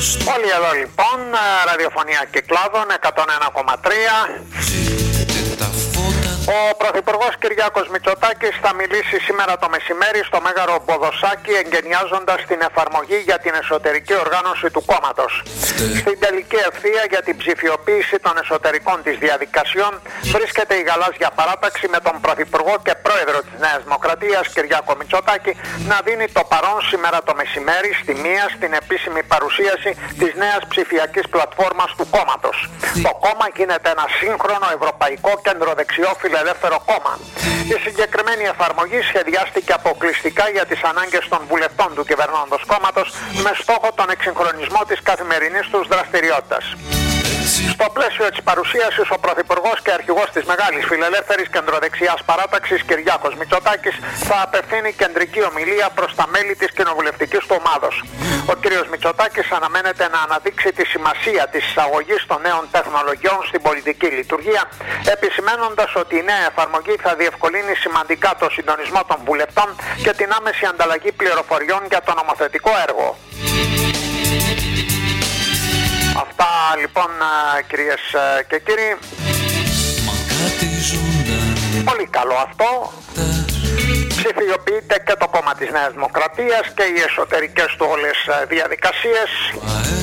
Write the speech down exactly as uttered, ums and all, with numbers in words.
Όλοι εδώ λοιπόν, ραδιοφωνία Κυκλάδων εκατόν ένα κόμμα τρία. Ο Πρωθυπουργός Κυριάκος Μητσοτάκης θα μιλήσει σήμερα το μεσημέρι στο Μέγαρο Μποδοσσάκι, εγκαινιάζοντας την εφαρμογή για την εσωτερική οργάνωση του κόμματος. Στην τελική ευθεία για την ψηφιοποίηση των εσωτερικών της διαδικασιών βρίσκεται η γαλάζια παράταξη με τον Πρωθυπουργό και Πρόεδρο της Νέας Δημοκρατίας Κυριάκο Μητσοτάκη να δίνει το παρόν σήμερα το μεσημέρι στη μία στην επίσημη παρουσίαση της νέας ψηφιακής πλατφόρμας του κόμματος. Το κόμμα γίνεται ένα σύγχρονο ευρωπαϊκό κεντροδεξιό φιλελεύθερο κόμμα. Η συγκεκριμένη εφαρμογή σχεδιάστηκε αποκλειστικά για τις ανάγκες των βουλευτών του κυβερνώντος κόμματος με στόχο τον εξυγχρονισμό της καθημερινής τους δραστηριότητας. Στο πλαίσιο της παρουσίασης, ο Πρωθυπουργός και Αρχηγός της Μεγάλης Φιλελεύθερης Κεντροδεξιάς Παράταξης Κυριάκος Μητσοτάκης θα απευθύνει κεντρική ομιλία προς τα μέλη της κοινοβουλευτικής του ομάδος. Ο κ. Μητσοτάκης αναμένεται να αναδείξει τη σημασία της εισαγωγής των νέων τεχνολογιών στην πολιτική λειτουργία, επισημαίνοντας ότι η νέα εφαρμογή θα διευκολύνει σημαντικά το συντονισμό των βουλευτών και την άμεση ανταλλαγή πληροφοριών για το νομοθετικό έργο. Αυτά λοιπόν, κυρίες και κύριοι. Πολύ καλό αυτό. Ψηφιοποιείται και το κόμμα της Νέας Δημοκρατίας και οι εσωτερικές του όλες διαδικασίες.